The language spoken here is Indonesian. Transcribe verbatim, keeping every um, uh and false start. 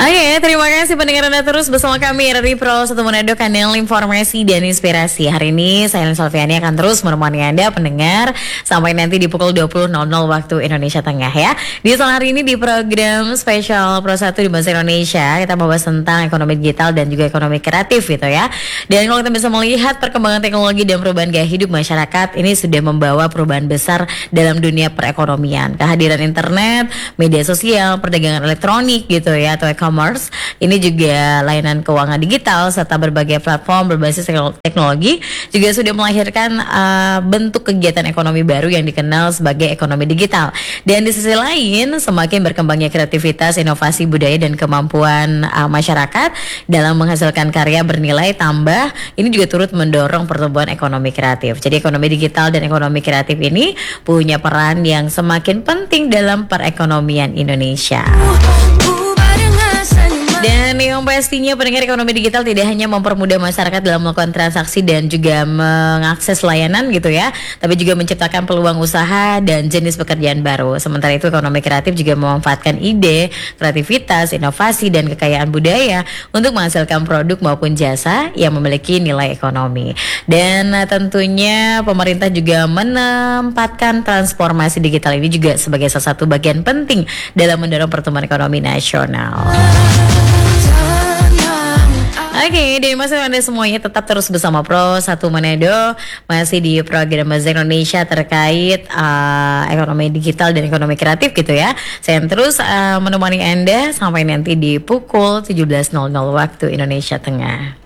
Oke, terima kasih pendengar Anda terus bersama kami dari Pro satu Manado, kanal informasi dan inspirasi. Hari ini saya Lin Solviani akan terus menemani Anda pendengar sampai nanti di pukul dua puluh nol nol waktu Indonesia Tengah ya. Di soal hari ini di program spesial Pro satu di Bahasa Indonesia, kita membahas tentang ekonomi digital dan juga ekonomi kreatif gitu ya. Dan kalau kita bisa melihat perkembangan teknologi dan perubahan gaya hidup masyarakat, ini sudah membawa perubahan besar dalam dunia perekonomian. Kehadiran internet, media sosial, perdagangan elektronik gitu ya, atau e-commerce, ini juga layanan keuangan digital serta berbagai platform berbasis teknologi juga sudah melahirkan uh, bentuk kegiatan ekonomi baru yang dikenal sebagai ekonomi digital. Dan di sisi lain, semakin berkembangnya kreativitas, inovasi budaya dan kemampuan uh, masyarakat dalam menghasilkan karya bernilai tambah, ini juga turut mendorong pertumbuhan ekonomi kreatif. Jadi ekonomi digital dan ekonomi kreatif ini punya peran yang semakin penting dalam perekonomian Indonesia. Dan yang pastinya pendengar, ekonomi digital tidak hanya mempermudah masyarakat dalam melakukan transaksi dan juga mengakses layanan gitu ya, tapi juga menciptakan peluang usaha dan jenis pekerjaan baru. Sementara itu ekonomi kreatif juga memanfaatkan ide, kreativitas, inovasi dan kekayaan budaya untuk menghasilkan produk maupun jasa yang memiliki nilai ekonomi. Dan tentunya pemerintah juga menempatkan transformasi digital ini juga sebagai salah satu bagian penting dalam mendorong pertumbuhan ekonomi nasional. Oke, okay, dan masih Anda semuanya tetap terus bersama Pro satu Manado, masih di program Bahasa Indonesia terkait uh, ekonomi digital dan ekonomi kreatif gitu ya. Saya terus uh, menemani Anda sampai nanti di pukul tujuh belas nol nol waktu Indonesia Tengah.